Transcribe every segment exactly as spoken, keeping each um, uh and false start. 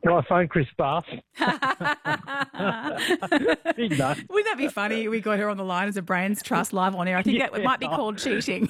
Can I phone Chris Bath? Big nut. Wouldn't that be funny? We got her on the line as a Brains Trust live on air. I think Yeah. that might be called cheating.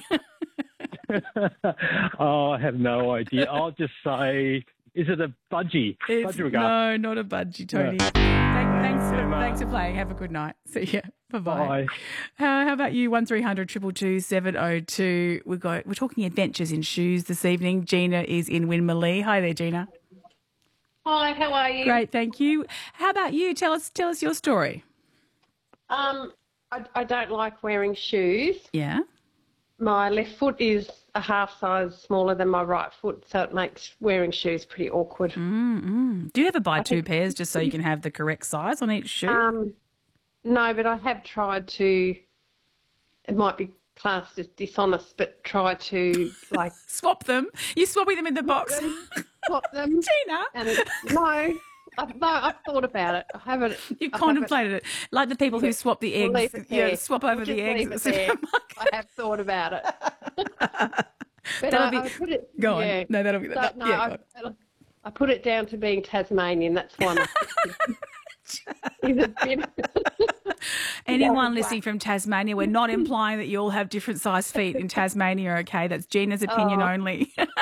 Oh, I have no idea. I'll just say, is it a budgie? It's, Budgie no, not a budgie, Tony. No. Thank, thanks, for, Emma. thanks for playing. Have a good night. See ya. Bye-bye. Bye. Uh, how about you? one three hundred two two two seven oh two. We've got, we're talking adventures in shoes this evening. Gina is in Winmalee. Hi there, Gina. Hi, how are you? Great, thank you. How about you? Tell us tell us your story. Um, I, I don't like wearing shoes. Yeah. My left foot is a half size smaller than my right foot, so it makes wearing shoes pretty awkward. Mm-mm. Do you ever buy two pairs just so you can have the correct size on each shoe? Um, no, but I have tried to, it might be classed as dishonest, but try to, like, Swap them. You're swapping them in the box. swap them. Gina. And it, no, I, no, I've thought about it. I haven't. You've I contemplated it. Like the people who swap the We'll eggs. leave it Yeah, there. swap over We'll the just eggs. leave at it the there. supermarket. I have thought about it. But That'll I, be- I put it, Go on. yeah. No, that'll be- So, that- no, yeah, I, I put it down to being Tasmanian. That's why my is a bit. Anyone listening from Tasmania, we're not implying that you all have different size feet in Tasmania, okay? That's Gina's opinion Oh. only. Oh,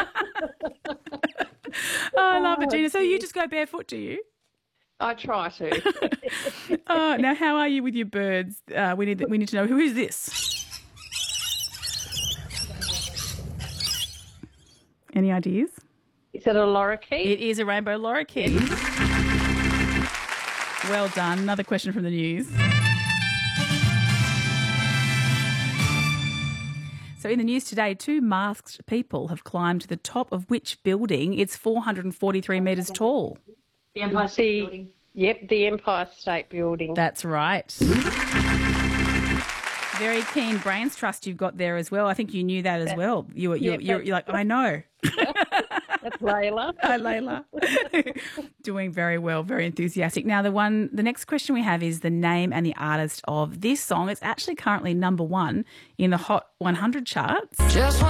I love it, Gina. So you just go barefoot, do you? I try to. Oh, now how are you with your birds? Uh, we need we need to know who is this. Any ideas? Is it a lorikeet? It is a rainbow lorikeet. Well done. Another question from the news. So in the news today, two masked people have climbed to the top of which building? It's four hundred forty-three metres tall. The Empire State Building. Yep, the Empire State Building. That's right. Very keen Brains Trust you've got there as well. I think you knew that as well. You were, you, Yeah, you're, you're like, I know. That's Layla. Hi, Layla. Doing very well, very enthusiastic. Now, the one, the next question we have is the name and the artist of this song. It's actually currently number one in the Hot one hundred charts. Just